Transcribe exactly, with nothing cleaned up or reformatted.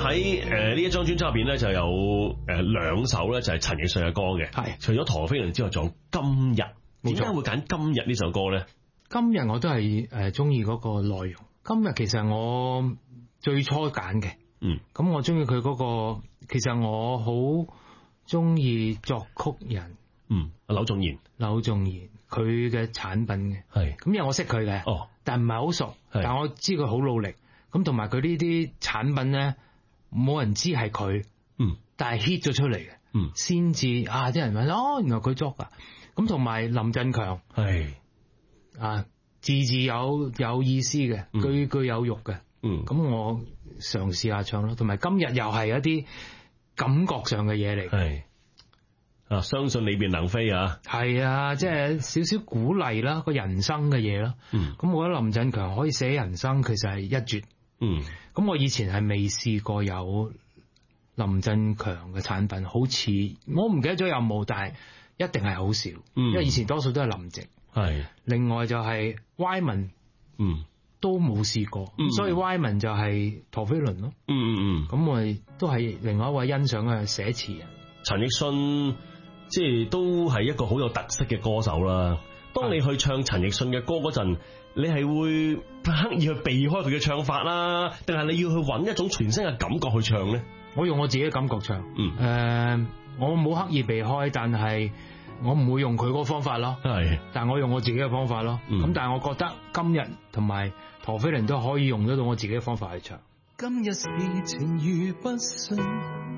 喺誒呢一張專輯入邊咧就有誒兩首咧就係陳奕迅嘅歌嘅，係除咗陀飛輪之外，仲有今日。點解會揀今日呢首歌咧？ 今日我都係誒中意嗰個內容。今日其實我最初揀嘅，嗯，咁我中意佢嗰個，其實我好中意作曲人， 嗯，柳仲賢， 柳仲賢佢嘅產品嘅，係，咁因為我識佢嘅，哦，但唔係好熟，但我知佢好努力，咁同埋佢呢啲產品咧，冇人知係佢，嗯，但係 hit 咗出嚟嘅，嗯，先至啊啲人問哦，原來佢作噶，咁同埋林振強係啊。字字有有意思嘅，嗯、句句有肉嘅，嗯，咁我嘗試下唱咯，同埋今日又係一啲感覺上嘅嘢嚟，係啊，相信你便能飛啊， 係啊，即係少少鼓勵啦，個人生嘅嘢咯，嗯，咁我覺得林振強可以寫人生，其實係一絕，嗯，咁我以前係未試過有林振強嘅產品，好似我唔記得咗有冇，但係一定係好少，嗯，因為以前多數都係林夕。係，另外就係 Wyman，嗯，都冇試過，嗯、所以 Wyman 就係陀飛輪咯，嗯嗯嗯，咁我哋都係另外一位欣賞嘅寫詞人。 陳奕迅即係都係一個好有特色嘅歌手啦。當你去唱陳奕迅嘅歌嗰陣，你係會刻意去避開佢嘅唱法啦，定係你要去揾一種全新嘅感覺去唱咧？ 我用我自己嘅感覺唱，嗯，誒、呃，我冇刻意避開，但係。我唔會用佢嗰個方法咯，係，但係我用我自己嘅方法咯。咁、嗯、但係我覺得今日同埋陀飛輪都可以用得到我自己嘅方法去唱。 今日是情如不信，